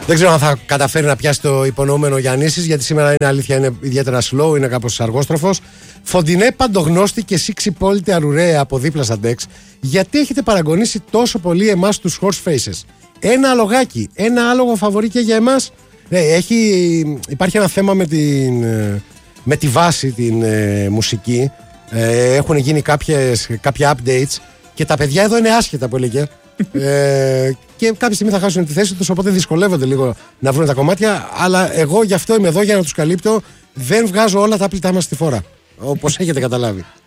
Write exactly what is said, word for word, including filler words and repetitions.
Δεν ξέρω αν θα καταφέρει να πιάσει το υπονοούμενο Γιαννίσης, γιατί σήμερα είναι αλήθεια, είναι ιδιαίτερα slow, είναι κάπως αργόστροφος. Φοντινέ Παντογνώστη και Σίξη Πόλτε Αρουραία από δίπλα Σαντέξ, γιατί έχετε παραγωνίσει τόσο πολύ εμάς τους horse faces? Ένα αλογάκι, ένα άλογο φαβορί και για εμάς. Ναι, έχει, υπάρχει ένα θέμα με, την, με τη βάση, την ε, μουσική. Ε, έχουν γίνει κάποιες, κάποια updates και τα παιδιά εδώ είναι άσχετα που έλεγε. ε, και κάποια στιγμή θα χάσουν τη θέση τους, οπότε δυσκολεύονται λίγο να βρουν τα κομμάτια. Αλλά εγώ γι' αυτό είμαι εδώ για να τους καλύπτω. Δεν βγάζω όλα τα πλητά μας στη φορά, όπως έχετε καταλάβει.